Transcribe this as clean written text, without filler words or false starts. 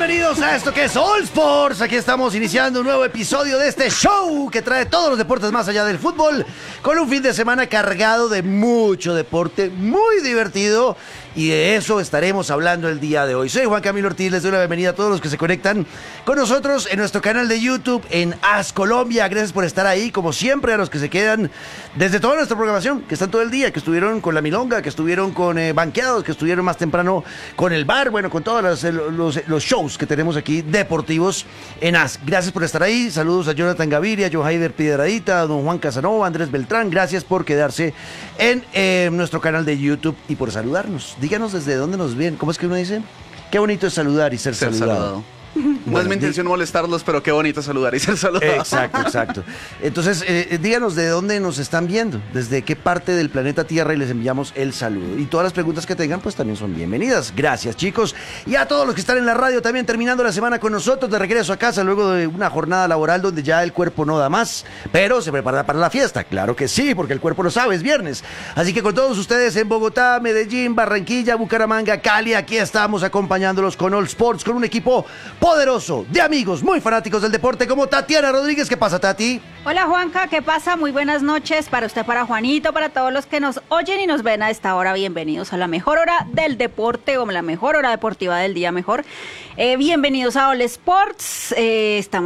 Bienvenidos a esto que es All Sports. Aquí estamos iniciando un nuevo episodio de este show que trae todos los deportes más allá del fútbol, con un fin de semana cargado de mucho deporte, muy divertido, y de eso estaremos hablando el día de hoy. Soy Juan Camilo Ortiz, les doy la bienvenida a todos los que se conectan con nosotros en nuestro canal de YouTube en AS Colombia. Gracias por estar ahí, como siempre, a los que se quedan desde toda nuestra programación, que están todo el día, que estuvieron con la milonga, que estuvieron con banqueados, que estuvieron más temprano con el bar, bueno, con todos los shows que tenemos aquí deportivos en AS. Gracias por estar ahí. Saludos a Jonathan Gaviria, Johaider Piedradita, a don Juan Casanova, Andrés Beltrán. Gracias por quedarse en nuestro canal de YouTube y por saludarnos. Díganos desde dónde nos ven. ¿Cómo es que uno dice? Qué bonito es saludar y ser saludado. No es mi intención molestarlos, pero qué bonito saludar y ser saludado. Exacto. Entonces, díganos de dónde nos están viendo, desde qué parte del planeta Tierra, y les enviamos el saludo. Y todas las preguntas que tengan, pues también son bienvenidas. Gracias, chicos. Y a todos los que están en la radio también, terminando la semana con nosotros, de regreso a casa luego de una jornada laboral donde ya el cuerpo no da más, pero se prepara para la fiesta. Claro que sí, porque el cuerpo lo sabe, es viernes. Así que con todos ustedes en Bogotá, Medellín, Barranquilla, Bucaramanga, Cali, aquí estamos acompañándolos con All Sports, con un equipo poderoso de amigos muy fanáticos del deporte como Tatiana Rodríguez. ¿Qué pasa, Tati? Hola, Juanca, ¿qué pasa? Muy buenas noches para usted, para Juanito, para todos los que nos oyen y nos ven a esta hora. Bienvenidos a la mejor hora del deporte, o la mejor hora deportiva del día mejor. Bienvenidos a All Sports. Estamos